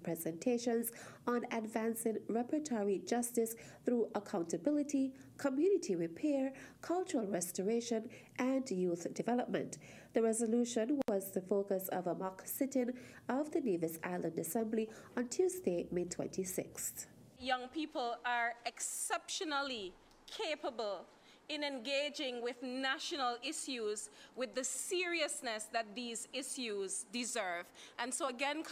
presentations on advancing repertory justice through accountability, community repair, cultural restoration, and youth development. The resolution was the focus of a mock sit-in of the Nevis Island Assembly on Tuesday, May 26th. Young people are exceptionally capable in engaging with national issues with the seriousness that these issues deserve. And so again,